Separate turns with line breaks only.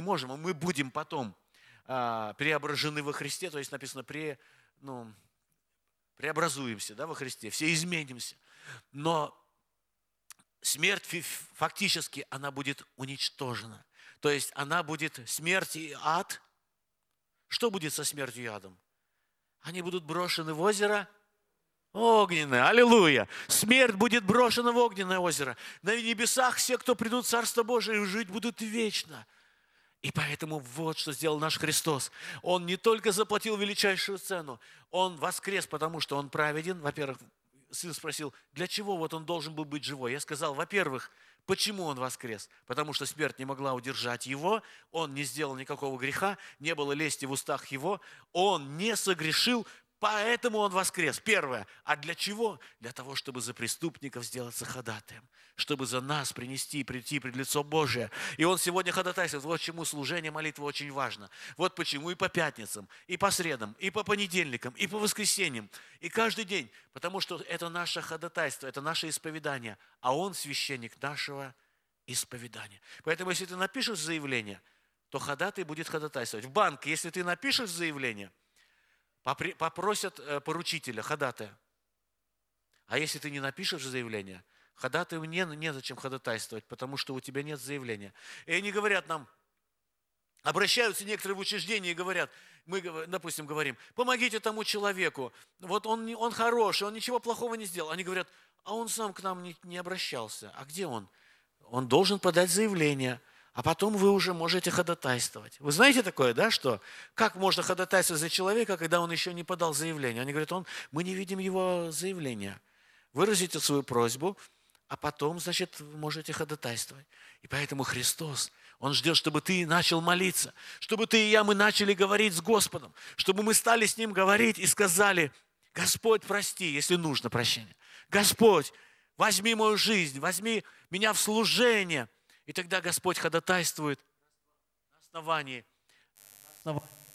можем, мы будем потом преображены во Христе, то есть написано, преобразуемся, да, во Христе, все изменимся. Но смерть фактически, она будет уничтожена. То есть она будет, смерть и ад. Что будет со смертью и адом? Они будут брошены в озеро огненное. Аллилуйя! Смерть будет брошена в огненное озеро. На небесах все, кто придут в Царство Божие, жить будут вечно. И поэтому вот что сделал наш Христос. Он не только заплатил величайшую цену, Он воскрес, потому что Он праведен. Во-первых, сын спросил, для чего вот Он должен был быть живой? Я сказал, во-первых, почему Он воскрес? Потому что смерть не могла удержать Его, Он не сделал никакого греха, не было лести в устах Его, Он не согрешил, поэтому Он воскрес. Первое. А для чего? Для того, чтобы за преступников сделаться ходатаем, чтобы за нас прийти пред лицо Божие. И Он сегодня ходатайствует. Вот почему служение молитвы очень важно. Вот почему и по пятницам, и по средам, и по понедельникам, и по воскресеньям, и каждый день. Потому что это наше ходатайство, это наше исповедание. А Он священник нашего исповедания. Поэтому, если ты напишешь заявление, то ходатай будет ходатайствовать. В банк, если ты напишешь заявление, попросят поручителя, ходатая. А если ты не напишешь заявление, ходатаю незачем ходатайствовать, потому что у тебя нет заявления. И они говорят нам, обращаются некоторые в учреждение и говорят, мы, допустим, говорим, помогите тому человеку, вот он хороший, он ничего плохого не сделал. Они говорят, а он сам к нам не обращался. А где он? Он должен подать заявление. А потом вы уже можете ходатайствовать. Вы знаете такое, да, что как можно ходатайствовать за человека, когда он еще не подал заявление? Они говорят, мы не видим его заявления. Выразите свою просьбу, а потом, значит, вы можете ходатайствовать. И поэтому Христос, Он ждет, чтобы ты начал молиться, чтобы ты и я, мы начали говорить с Господом, чтобы мы стали с Ним говорить и сказали, Господь, прости, если нужно прощение. Господь, возьми мою жизнь, возьми меня в служение. И тогда Господь ходатайствует на основании